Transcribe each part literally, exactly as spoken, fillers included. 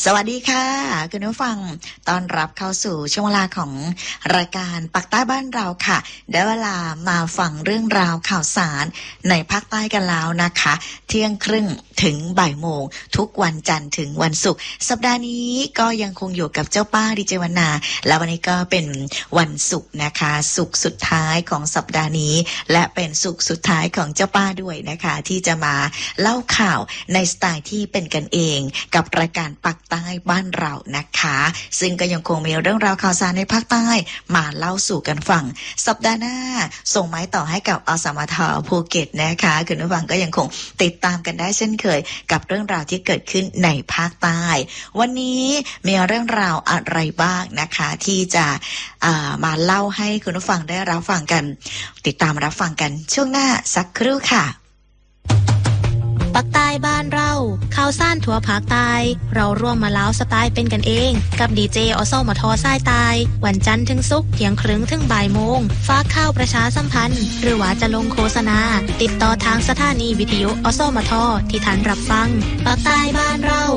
สวัสดีค่ะคุณผู้ฟังต้อนรับเข้าสู่ช่วงเวลาของรายการปักใต้บ้านเราค่ะได้เวลามาฟังเรื่องราวข่าวสารในภาคใต้กันแล้วนะคะเที่ยงครึ่งถึงบ่ายโมงทุกวันจันทร์ถึงวันศุกร์สัปดาห์นี้ก็ยังคงอยู่กับเจ้าป้าดิเจวนาและวันนี้ก็เป็นวันศุกร์นะคะศุกร์สุดท้ายของสัปดาห์นี้และเป็นศุกร์สุดท้ายของเจ้าป้าด้วยนะคะที่จะมาเล่าข่าวในสไตล์ที่เป็นกันเองกับรายการปักใต้บ้านเรานะคะซึ่งก็ยังคงมีเรื่องราวข่าวสารในภาคใต้มาเล่าสู่กันฟังสัปดาห์หน้าส่งไม้ต่อให้กับอสมทภูเก็ตนะคะคุณผู้ฟังก็ยังคงติดตามกันได้เช่นเคยกับเรื่องราวที่เกิดขึ้นในภาคใต้วันนี้มีเรื่องราวอะไรบ้างนะคะที่จะมาเล่าให้คุณผู้ฟังได้รับฟังกันติดตามรับฟังกันช่วงหน้าสักครู่ค่ะปักใต้บ้านเราข่าวซ่านทั่วภาคใต้เราร่วมมาเล้าสไตล์เป็นกันเองกับดีเจอสมทสายใต้วันจันทร์ถึงศุกร์เที่ยงครึ่งถึงบ่ายโมงฝากข่าวประชาสัมพันธ์หรือว่าจะลงโฆษณาติดต่อทางสถานีวิทยุอสมทที่ท่านรับฟังปักใต้บ้านเรา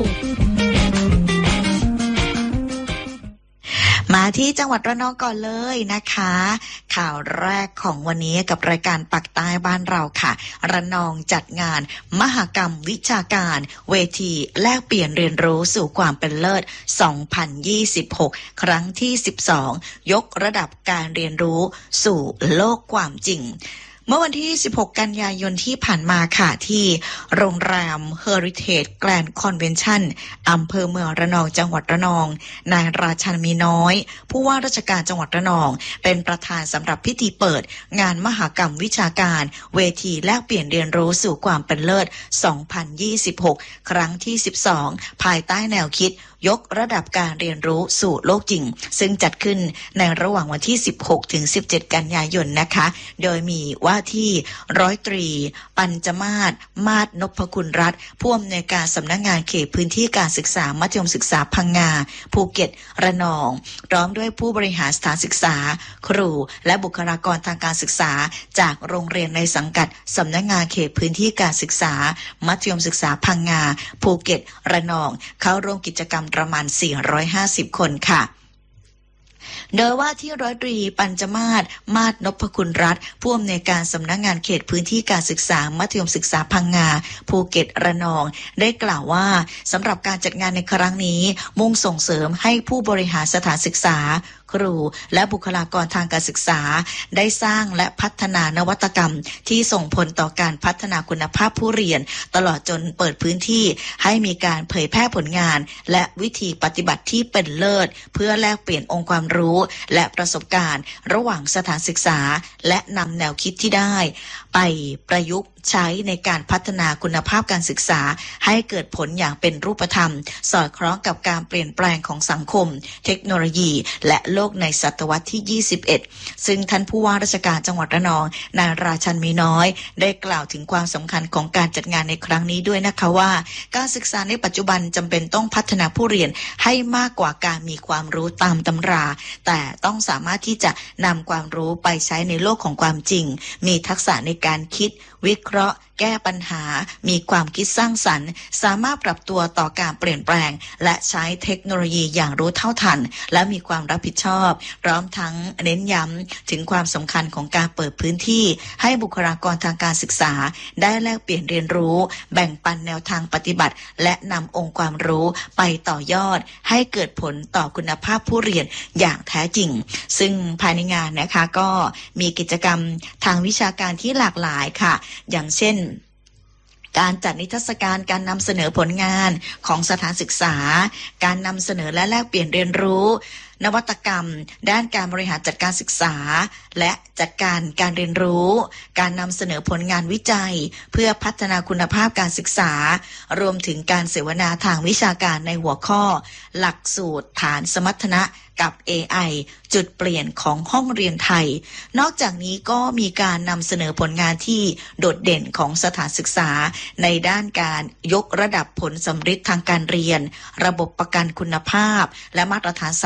มาที่จังหวัดระนองก่อนเลยนะคะข่าวแรกของวันนี้กับรายการปักใต้บ้านเราค่ะระนองจัดงานมหกรรมวิชาการเวทีแลกเปลี่ยนเรียนรู้สู่ความเป็นเลิศสองพันยี่สิบหกครั้งที่สิบสองยกระดับการเรียนรู้สู่โลกความจริงเมื่อวันที่สิบหกกันยายนที่ผ่านมาค่ะที่โรงแรม Heritage Grand Convention อำเภอเมืองระนองจังหวัดระนองนายราชันมีน้อยผู้ว่าราชการจังหวัดระนองเป็นประธานสำหรับพิธีเปิดงานมหกรรมวิชาการเวทีแลกเปลี่ยนเรียนรู้สู่ความเป็นเลิศสองพันยี่สิบหกครั้งที่สิบสองภายใต้แนวคิดยกระดับการเรียนรู้สู่โลกจริงซึ่งจัดขึ้นในระหว่างวันที่สิบหกถึงสิบเจ็ดกันยายนนะคะโดยมีว่าที่ร้อยตรีปัญจมาศมาศนพคุณรัตน์ผู้อำนวยการสำนักงานเขตพื้นที่การศึกษามัธยมศึกษาพังงาภูเก็ตระนองพร้อมด้วยผู้บริหารสถานศึกษาครูและบุคลากรทางการศึกษาจากโรงเรียนในสังกัดสำนักงานเขตพื้นที่การศึกษามัธยมศึกษาพังงาภูเก็ตระนองเข้าร่วมกิจกรรมประมาณสี่ร้อยห้าสิบคนค่ะโดยว่าที่ร้อยตรีปัญจมาศมาศนพคุณรัตน์ผู้อำนวยการสำนักงานเขตพื้นที่การศึกษามัธยมศึกษาพังงาภูเก็ตระนองได้กล่าวว่าสำหรับการจัดงานในครั้งนี้มุ่งส่งเสริมให้ผู้บริหารสถานศึกษาครูและบุคลากรทางการศึกษาได้สร้างและพัฒนานวัตกรรมที่ส่งผลต่อการพัฒนาคุณภาพผู้เรียนตลอดจนเปิดพื้นที่ให้มีการเผยแพร่ผลงานและวิธีปฏิบัติที่เป็นเลิศเพื่อแลกเปลี่ยนองค์ความรู้และประสบการณ์ระหว่างสถานศึกษาและนำแนวคิดที่ได้ไปประยุกต์ใช้ในการพัฒนาคุณภาพการศึกษาให้เกิดผลอย่างเป็นรูปธรรมสอดคล้องกับการเปลี่ยนแปลงของสังคมเทคโนโลยีและโลกในศตวรรษที่ยี่สิบเอ็ดซึ่งท่านผู้ว่าราชการจังหวัดระนองนายราชันมีน้อยได้กล่าวถึงความสำคัญของการจัดงานในครั้งนี้ด้วยนะคะว่าการศึกษาในปัจจุบันจำเป็นต้องพัฒนาผู้เรียนให้มากกว่าการมีความรู้ตามตำราแต่ต้องสามารถที่จะนำความรู้ไปใช้ในโลกของความจริงมีทักษะในการคิดวิเคราะห์แก้ปัญหามีความคิดสร้างสรรค์สามารถปรับตัวต่อการเปลี่ยนแปลงและใช้เทคโนโลยีอย่างรู้เท่าทันและมีความรับผิดชอบพร้อมทั้งเน้นย้ำถึงความสำคัญของการเปิดพื้นที่ให้บุคลากรทางการศึกษาได้แลกเปลี่ยนเรียนรู้แบ่งปันแนวทางปฏิบัติและนำองค์ความรู้ไปต่อยอดให้เกิดผลต่อคุณภาพผู้เรียนอย่างแท้จริงซึ่งภายในงานนะคะก็มีกิจกรรมทางวิชาการที่หลากหลายค่ะอย่างเช่นการจัดนิทรรศการการนำเสนอผลงานของสถานศึกษาการนำเสนอและแลกเปลี่ยนเรียนรู้นวัตกรรมด้านการบริหารจัดการศึกษาและจัดการการเรียนรู้การนำเสนอผลงานวิจัยเพื่อพัฒนาคุณภาพการศึกษารวมถึงการเสวนาทางวิชาการในหัวข้อหลักสูตรฐานสมรรถนะกับ เอ ไอ จุดเปลี่ยนของห้องเรียนไทยนอกจากนี้ก็มีการนำเสนอผลงานที่โดดเด่นของสถานศึกษาในด้านการยกระดับผลสำเร็จทางการเรียนระบบประกันคุณภาพและมาตรฐานสากล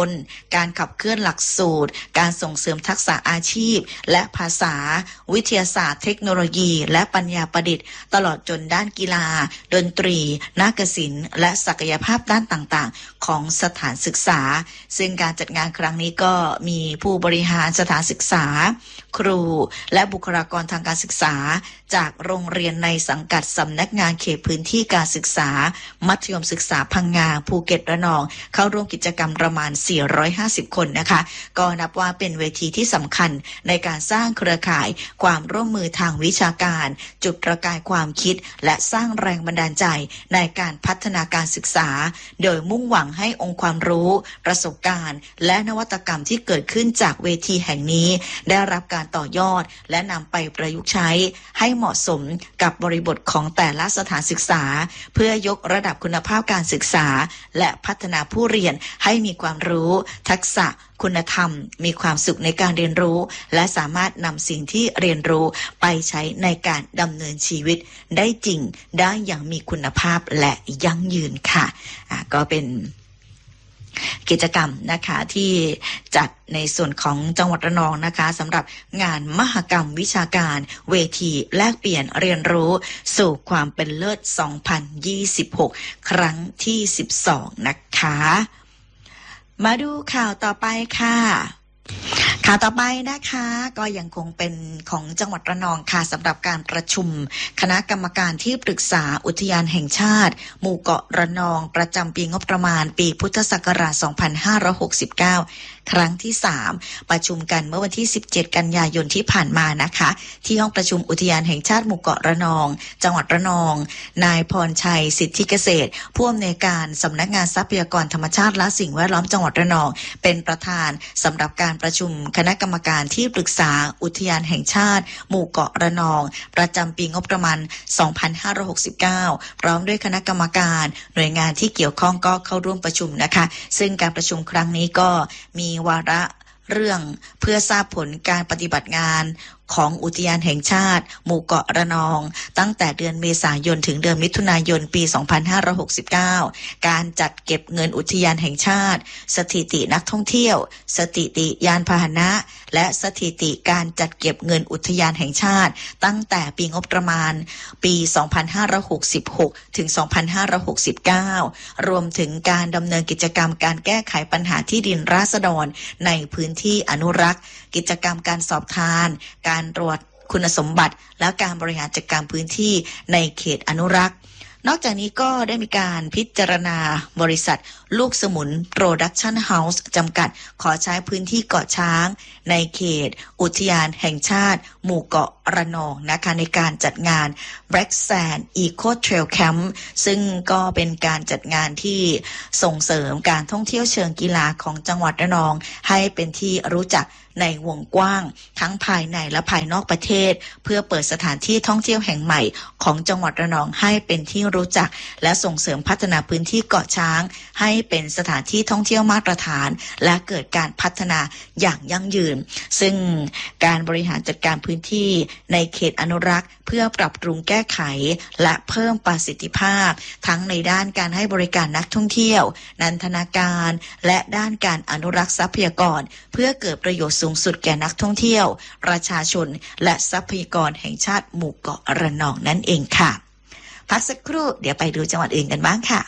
นการขับเคลื่อนหลักสูตรการส่งเสริมทักษะอาชีพและภาษาวิทยาศาสตร์เทคโนโลยีและปัญญาประดิษฐ์ตลอดจนด้านกีฬาดนตรีนาฏศิลป์และศักยภาพด้านต่างๆของสถานศึกษาซึ่งการจัดงานครั้งนี้ก็มีผู้บริหารสถานศึกษาครูและบุคลากรทางการศึกษาจากโรงเรียนในสังกัดสำนักงานเขตพื้นที่การศึกษามัธยมศึกษาพังงาภูเก็ตระนองเข้าร่วมกิจกรรมประมาณสี่ร้อยห้าสิบคนนะคะก็นับว่าเป็นเวทีที่สำคัญในการสร้างเครือข่ายความร่วมมือทางวิชาการจุดประกายความคิดและสร้างแรงบันดาลใจในการพัฒนาการศึกษาโดยมุ่งหวังให้องค์ความรู้ประสบการณ์และนวัตกรรมที่เกิดขึ้นจากเวทีแห่งนี้ได้รับการต่อยอดและนำไปประยุกต์ใช้ให้เหมาะสมกับบริบทของแต่ละสถานศึกษาเพื่อยกระดับคุณภาพการศึกษาและพัฒนาผู้เรียนให้มีความรู้ทักษะคุณธรรมมีความสุขในการเรียนรู้และสามารถนำสิ่งที่เรียนรู้ไปใช้ในการดำเนินชีวิตได้จริงได้อย่างมีคุณภาพและยั่งยืนค่ะอ่ะก็เป็นกิจกรรมนะคะที่จัดในส่วนของจังหวัดระนองนะคะสำหรับงานมหกรรมวิชาการเวทีแลกเปลี่ยนเรียนรู้สู่ความเป็นเลิศสองพันยี่สิบหกครั้งที่สิบสองนะคะมาดูข่าวต่อไปค่ะข่าวต่อไปนะคะก็ยังคงเป็นของจังหวัดระนองค่ะสำหรับการประชุมคณะกรรมการที่ปรึกษาอุทยานแห่งชาติหมู่เกาะระนองประจำปีงบประมาณปีพุทธศักราชสองพันห้าร้อยหกสิบเก้าครั้งที่สามประชุมกันเมื่อวันที่สิบเจ็ดกันยายนที่ผ่านมานะคะที่ห้องประชุมอุทยานแห่งชาติหมู่เกาะระนองจังหวัดระนองนายพรชัยสิทธิเกษตรผู้อำนวยการสำนักงานทรัพยากรธรรมชาติและสิ่งแวดล้อมจังหวัดระนองเป็นประธานสำหรับการประชุมคณะกรรมการที่ปรึกษาอุทยานแห่งชาติหมู่เกาะระนองประจำปีงบประมาณสองพันห้าร้อยหกสิบเก้าพร้อมด้วยคณะกรรมการหน่วยงานที่เกี่ยวข้องก็เข้าร่วมประชุมนะคะซึ่งการประชุมครั้งนี้ก็มีวาระเรื่องเพื่อทราบผลการปฏิบัติงานของอุทยานแห่งชาติหมู่เกาะระนองตั้งแต่เดือนเมษายนถึงเดือนมิถุนายนปีสองพันห้าร้อยหกสิบเก้าการจัดเก็บเงินอุทยานแห่งชาติสถิตินักท่องเที่ยวสถิติยานพาหนะและสถิติการจัดเก็บเงินอุทยานแห่งชาติตั้งแต่ปีงบประมาณปีสองพันห้าร้อยหกสิบหกถึงสองพันห้าร้อยหกสิบเก้ารวมถึงการดำเนินกิจกรรมการแก้ไขปัญหาที่ดินราษฎรในพื้นที่อนุรักษ์กิจกรรมการสอบทานการตรวจคุณสมบัติและการบริหารจัดการพื้นที่ในเขตอนุรักษ์นอกจากนี้ก็ได้มีการพิจารณาบริษัทลูกสมุนโปรดักชั่นเฮาส์จำกัดขอใช้พื้นที่เกาะช้างในเขตอุทยานแห่งชาติหมู่เกาะระนองนะคะในการจัดงาน Black Sand Eco Trail Camp ซึ่งก็เป็นการจัดงานที่ส่งเสริมการท่องเที่ยวเชิงกีฬาของจังหวัดระนองให้เป็นที่รู้จักในวงกว้างทั้งภายในและภายนอกประเทศเพื่อเปิดสถานที่ท่องเที่ยวแห่งใหม่ของจังหวัดระนองให้เป็นที่รู้จักและส่งเสริมพัฒนาพื้นที่เกาะช้างให้เป็นสถานที่ท่องเที่ยวมาตรฐานและเกิดการพัฒนาอย่างยั่งยืนซึ่งการบริหารจัดการพื้นที่ในเขตอนุรักษ์เพื่อปรับปรุงแก้ไขและเพิ่มประสิทธิภาพทั้งในด้านการให้บริการนักท่องเที่ยวนันทนาการและด้านการอนุรักษ์ทรัพยากรเพื่อเกิดประโยชน์สูงสุดแก่นักท่องเที่ยวประชาชนและทรัพยากรแห่งชาติหมู่เกาะระนองนั่นเองค่ะพักสักครู่เดี๋ยวไปดูจังหวัดอื่นกันบ้างค่ะ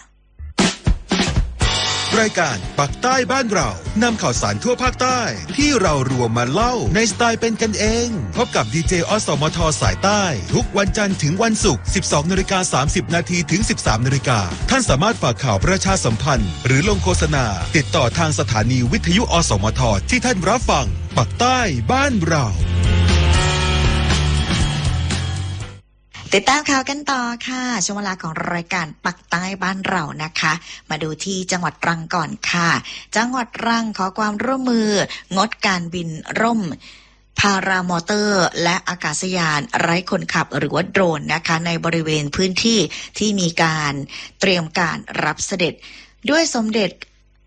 รายการปักใต้บ้านเรานำข่าวสารทั่วภาคใต้ที่เรารวมมาเล่าในสไตล์เป็นกันเองพบกับดีเจอสมทสายใต้ทุกวันจันทร์ถึงวันศุกร์ สิบสองนาฬิกาสามสิบนาทีถึง สิบสามนาฬิกาท่านสามารถฝากข่าวประชาสัมพันธ์หรือลงโฆษณาติดต่อทางสถานีวิทยุอสมทที่ท่านรับฟังปักใต้บ้านเราติดตามข่าวกันต่อค่ะช่วงเวลาของรายการปักใต้บ้านเรานะคะมาดูที่จังหวัดตรังก่อนค่ะจังหวัดตรังขอความร่วมมืองดการบินร่มพารามอเตอร์และอากาศยานไร้คนขับหรือว่าโดรนนะคะในบริเวณพื้นที่ที่มีการเตรียมการรับเสด็จด้วยสมเด็จ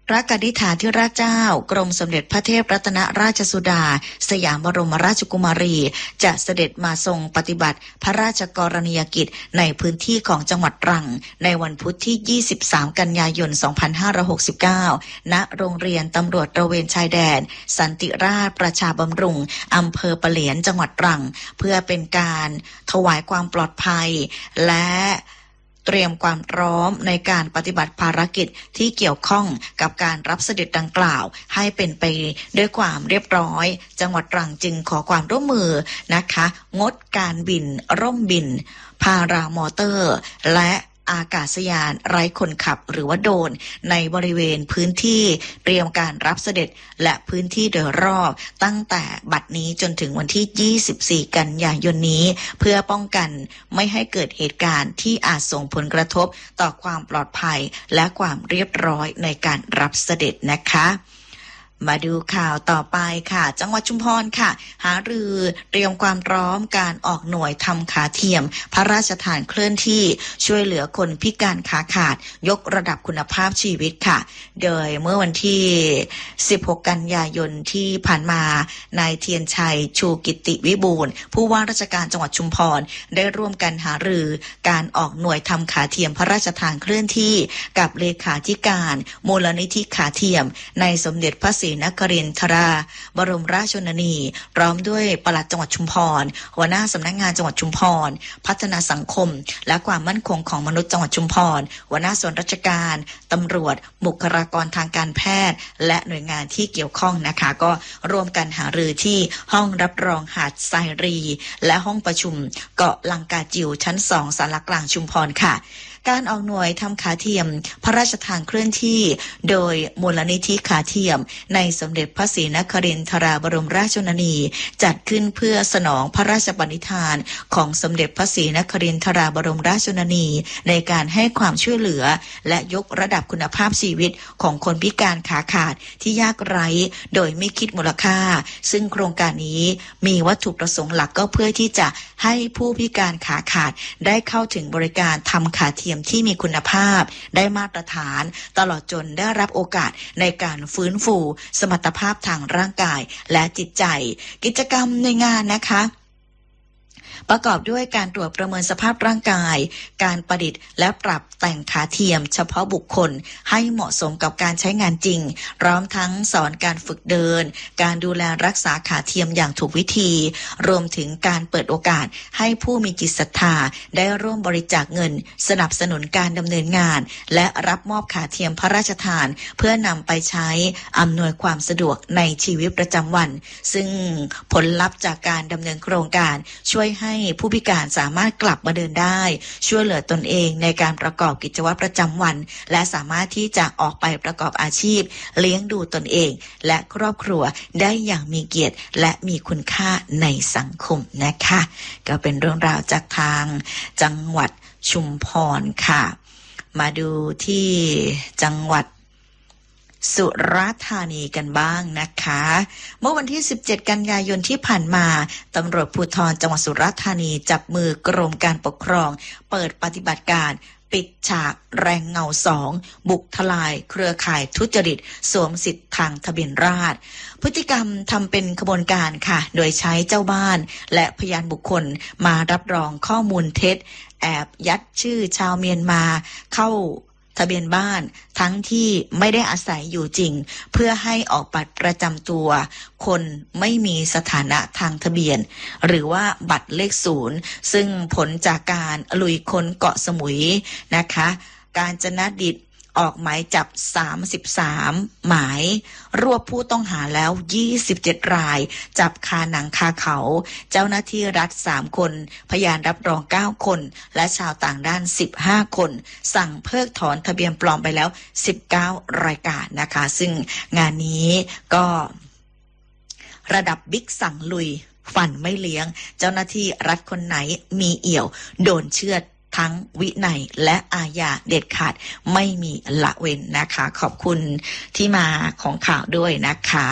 พระกนิษฐาธิราชเจ้ากรมสมเด็จพระเทพรัตนราชสุดาสยามบรมราชกุมารีจะเสด็จมาทรงปฏิบัติพระราชกรณียกิจในพื้นที่ของจังหวัดตรังในวันพุธที่ยี่สิบสามกันยายนสองพันห้าร้อยหกสิบเก้าณโรงเรียนตำรวจตระเวนชายแดนสันติราษฎร์ประชาบำรุงอำเภอปะเหลียนจังหวัดตรังเพื่อเป็นการถวายความปลอดภัยและเตรียมความพร้อมในการปฏิบัติภารกิจที่เกี่ยวข้องกับการรับเสด็จดังกล่าวให้เป็นไปด้วยความเรียบร้อยจังหวัดตรังจึงขอความร่วมมือนะคะงดการบินร่มบินพารามอเตอร์และอากาศยานไร้คนขับหรือว่าโดรนในบริเวณพื้นที่เตรียมการรับเสด็จและพื้นที่โดยรอบตั้งแต่บัดนี้จนถึงวันที่ยี่สิบสี่กันยายนนี้เพื่อป้องกันไม่ให้เกิดเหตุการณ์ที่อาจส่งผลกระทบต่อความปลอดภัยและความเรียบร้อยในการรับเสด็จนะคะมาดูข่าวต่อไปค่ะจังหวัดชุมพรค่ะหารือเตรียมความพร้อมการออกหน่วยทำขาเทียมพระราชทานเคลื่อนที่ช่วยเหลือคนพิการขาขาดยกระดับคุณภาพชีวิตค่ะโดยเมื่อวันที่สิบหกกันยายนที่ผ่านมานายเทียนชัยชูกิติวิบูลย์ผู้ว่าราชการจังหวัดชุมพรได้ร่วมกันหารือการออกหน่วยทำขาเทียมพระราชทานเคลื่อนที่กับเลขาธิการมูลนิธิขาเทียมในสมเด็จพระศรีนครินทราบรมราชชนนีพร้อมด้วยปลัดจังหวัดชุมพรหัวหน้าสำนักงานจังหวัดชุมพรพัฒนาสังคมและความมั่นคงของมนุษย์จังหวัดชุมพรหัวหน้าส่วนราชการตำรวจบุคลากรทางการแพทย์และหน่วยงานที่เกี่ยวข้องนะคะก็ร่วมกันหารือที่ห้องรับรองหาดทรายรีและห้องประชุมเกาะลังกาจิ๋วชั้นสองศาลากลางชุมพรค่ะการออกหน่วยทำขาเทียมพระราชทานเคลื่อนที่โดยมูลนิธิขาเทียมในสมเด็จพระศรีนครินทราบรมราชชนนีจัดขึ้นเพื่อสนองพระราชปณิธานของสมเด็จพระศรีนครินทราบรมราชชนนีในการให้ความช่วยเหลือและยกระดับคุณภาพชีวิตของคนพิการขาขาดที่ยากไร้โดยไม่คิดมูลค่าซึ่งโครงการนี้มีวัตถุประสงค์หลักก็เพื่อที่จะให้ผู้พิการขาขาดได้เข้าถึงบริการทำขาเทียมที่มีคุณภาพได้มาตรฐานตลอดจนได้รับโอกาสในการฟื้นฟูสมรรถภาพทางร่างกายและจิตใจกิจกรรมในงานนะคะประกอบด้วยการตรวจประเมินสภาพร่างกายการประดิษฐ์และปรับแต่งขาเทียมเฉพาะบุคคลให้เหมาะสมกับการใช้งานจริงพร้อมทั้งสอนการฝึกเดินการดูแลรักษาขาเทียมอย่างถูกวิธีรวมถึงการเปิดโอกาสให้ผู้มีจิตศรัทธาได้ร่วมบริจาคเงินสนับสนุนการดำเนินงานและรับมอบขาเทียมพระราชทานเพื่อนำไปใช้อำนวยความสะดวกในชีวิตประจำวันซึ่งผลลัพธ์จากการดำเนินโครงการช่วยให้ผู้พิการสามารถกลับมาเดินได้ช่วยเหลือตนเองในการประกอบกิจวัตรประจำวันและสามารถที่จะออกไปประกอบอาชีพเลี้ยงดูตนเองและครอบครัวได้อย่างมีเกียรติและมีคุณค่าในสังคมนะคะก็เป็นเรื่องราวจากทางจังหวัดชุมพรค่ะมาดูที่จังหวัดสุราษฎร์ธานีกันบ้างนะคะเมื่อวันที่สิบเจ็ดกันยายนที่ผ่านมาตำรวจภูธรจังหวัดสุราษฎร์ธานีจับมือกรมการปกครองเปิดปฏิบัติการปิดฉากแรงเงาสองบุกทลายเครือข่ายทุจริตสวมสิทธิ์ทางทะเบียนราษฎร์พฤติกรรมทำเป็นขบวนการค่ะโดยใช้เจ้าบ้านและพยานบุคคลมารับรองข้อมูลเท็จแอบยัดชื่อชาวเมียนมาเข้าทะเบียนบ้านทั้งที่ไม่ได้อาศัยอยู่จริงเพื่อให้ออกบัตรประจำตัวคนไม่มีสถานะทางทะเบียนหรือว่าบัตรเลขศูนย์ซึ่งผลจากการลุยค้นเกาะสมุยนะคะกาญจนดิษฐ์ออกหมายจับสามสิบสามหมายรวบผู้ต้องหาแล้วยี่สิบเจ็ดรายจับคาหนังคาเขาเจ้าหน้าที่รัฐสามคนพยานรับรองเก้าคนและชาวต่างด้านสิบห้าคนสั่งเพิกถอนทะเบียนปลอมไปแล้วสิบเก้ารายการนะคะซึ่งงานนี้ก็ระดับบิ๊กสั่งลุยฟันไม่เลี้ยงเจ้าหน้าที่รัฐคนไหนมีเอี่ยวโดนเชือดทั้งวินัยและอาญาเด็ดขาดไม่มีละเว้นนะคะขอบคุณที่มาของข่าวด้วยนะคะ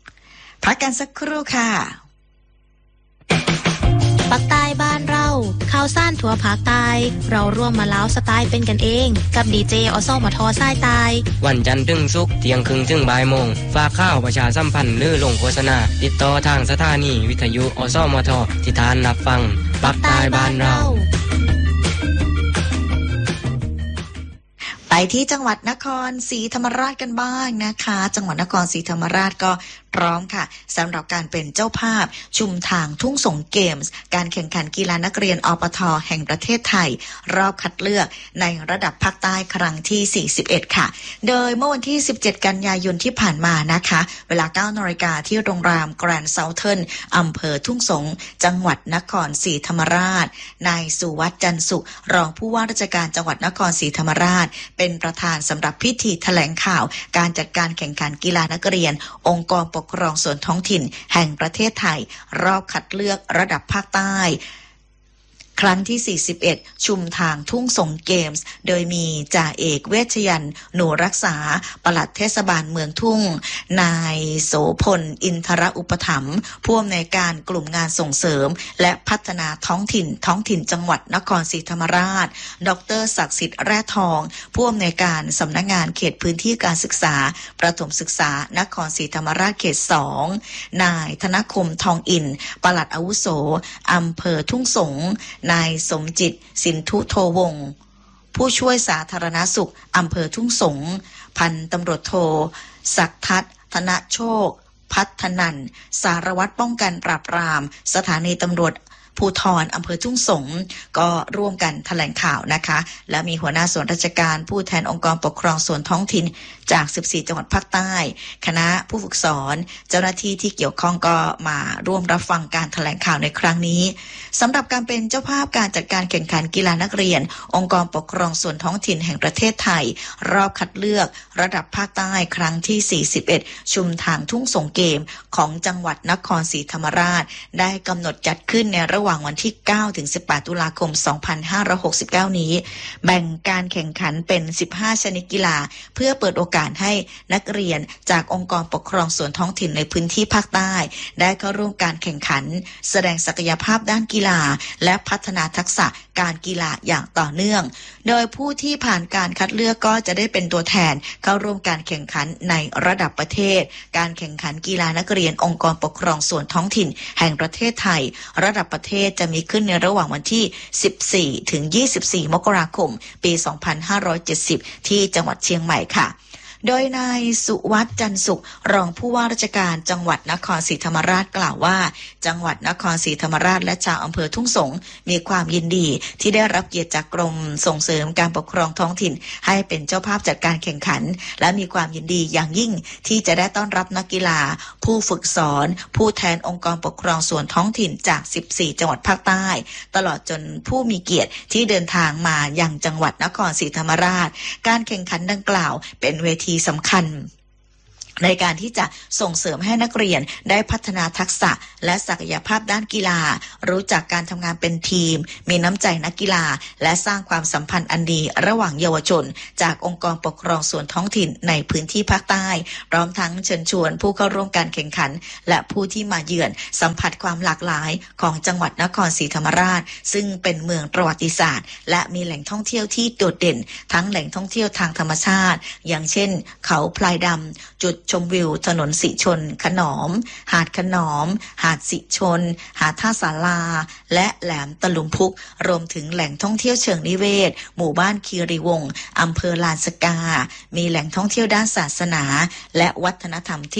พักกันสักครู่ค่ะปักใต้บ้านเราข่าวาวซ่านทั่วภาคใต้เราร่วมมาเล้าสไตล์เป็นกันเองกับดีเจอสมทสายใต้วันจันทร์ถึงศุกร์เที่ยงครึ่งถึงบ่ายโมงฝากข่าวประชาสัมพันธ์หรือลงโฆษณาติดต่อทางสถานีวิทยุอสมทที่ทานรับฟังปักใต้บ้านเราไปที่จังหวัดนครศรีธรรมราชกันบ้างนะคะจังหวัดนครศรีธรรมราชก็พร้อมค่ะสำหรับการเป็นเจ้าภาพชุมทางทุ่งสงเกมส์การแข่งขันกีฬานักเรียนอปท.แห่งประเทศไทยรอบคัดเลือกในระดับภาคใต้ครั้งที่สี่สิบเอ็ดค่ะโดยเมื่อวันที่สิบเจ็ดกันยายนที่ผ่านมานะคะเวลา เก้านาฬิกาที่โรงแรมแกรนด์เซาเทิร์นอำเภอทุ่งสงจังหวัดนครศรีธรรมราชนายสุวัฒน์จันทร์สุขรองผู้ว่าราชการจังหวัดนครศรีธรรมราชเป็นประธานสำหรับพิธีแถลงข่าวการจัดการแข่งขันกีฬานักเรียนองค์กรปกครองส่วนท้องถิ่นแห่งประเทศไทยรอบคัดเลือกระดับภาคใต้ครั้งที่สี่สิบเอ็ดชุมทางทุ่งสงเกมส์โดยมีจ่าเอกเวชยันต์หนูรักษาปลัดเทศบาลเมืองทุ่งนายโสพลอินทรอุปถัมภ์ผู้อำนวยการกลุ่มงานส่งเสริมและพัฒนาท้องถิ่นท้องถิ่นจังหวัดนครศรีธรรมราชดร.ศักดิ์สิทธิ์แร่ทองผู้อำนวยการสำนักงานเขตพื้นที่การศึกษาประถมศึกษานครศรีธรรมราชเขตสองนายธนคมทองอินปลัดอาวุโสอำเภอทุ่งสงนายสมจิตสินทุโทวงศ์ผู้ช่วยสาธารณสุขอำเภอทุ่งสงพันตำรวจโทศักทัศน์ธนโชคพัฒนันสารวัตรป้องกันปราบปรามสถานีตำรวจภูธรอำเภอทุ่งสงก็ร่วมกันแถลงข่าวนะคะและมีหัวหน้าส่วนราชการผู้แทนองค์กรปกครองส่วนท้องถิ่นจากสิบสี่จังหวัดภาคใต้คณะผู้ฝึกสอนเจ้าหน้าที่ที่เกี่ยวข้องก็มาร่วมรับฟังการแถลงข่าวในครั้งนี้สำหรับการเป็นเจ้าภาพการจัดการแข่งขันกีฬานักเรียนองค์กรปกครองส่วนท้องถิ่นแห่งประเทศไทยรอบคัดเลือกระดับภาคใต้ครั้งที่สี่สิบเอ็ดชุมทางทุ่งสงเกมของจังหวัดนครศรีธรรมราชได้กำหนดจัดขึ้นในระหว่างวันที่เก้าถึงสิบแปดตุลาคมสองพันห้าร้อยหกสิบเก้านี้แบ่งการแข่งขันเป็นสิบห้าชนิดกีฬาเพื่อเปิดโอกาสให้นักเรียนจากองค์กรปกครองส่วนท้องถิ่นในพื้นที่ภาคใต้ได้เข้าร่วมการแข่งขันแสดงศักยภาพด้านกีฬาและพัฒนาทักษะการกีฬาอย่างต่อเนื่องโดยผู้ที่ผ่านการคัดเลือกก็จะได้เป็นตัวแทนเข้าร่วมการแข่งขันในระดับประเทศการแข่งขันกีฬานักเรียนองค์กรปกครองส่วนท้องถิ่นแห่งประเทศไทยระดับประเทศจะมีขึ้นในระหว่างวันที่สิบสี่ถึงยี่สิบสี่มกราคมปีสองพันห้าร้อยเจ็ดสิบที่จังหวัดเชียงใหม่ค่ะโดยนายสุวัฒน์จันทร์สุขรองผู้ว่าราชการจังหวัดนครศรีธรรมราชกล่าวว่าจังหวัดนครศรีธรรมราชและชาวอำเภอทุ่งสงมีความยินดีที่ได้รับเกียรติจากกรมส่งเสริมการปกครองท้องถิ่นให้เป็นเจ้าภาพจัดการแข่งขันและมีความยินดีอย่างยิ่งที่จะได้ต้อนรับนักกีฬาผู้ฝึกสอนผู้แทนองค์กรปกครองส่วนท้องถิ่นจากสิบสี่จังหวัดภาคใต้ตลอดจนผู้มีเกียรติที่เดินทางมายังจังหวัดนครศรีธรรมราชการแข่งขันดังกล่าวเป็นเวทีสำคัญในการที่จะส่งเสริมให้นักเรียนได้พัฒนาทักษะและศักยภาพด้านกีฬารู้จักการทำงานเป็นทีมมีน้ำใจนักกีฬาและสร้างความสัมพันธ์อันดีระหว่างเยาวชนจากองค์กรปกครองส่วนท้องถิ่นในพื้นที่ภาคใต้พร้อมทั้งเชิญชวนผู้เข้าร่วมการแข่งขันและผู้ที่มาเยือนสัมผัสความหลากหลายของจังหวัดนครศรีธรรมราชซึ่งเป็นเมืองประวัติศาสตร์และมีแหล่งท่องเที่ยวที่โดดเด่นทั้งแหล่งท่องเที่ยวทางธรรมชาติอย่างเช่นเขาพลายดำจุดชมวิวถนนสิชนขนอมหาดขนอมหาดสิชนหาดท่าสาราและแหลมตะลุมพุกรวมถึงแหล่งท่องเที่ยวเชิงนิเวศหมู่บ้านคีรีวงศ์อำเภอลานสกามีแหล่งท่องเที่ยวด้านศาสนาและวัฒนธรรมที่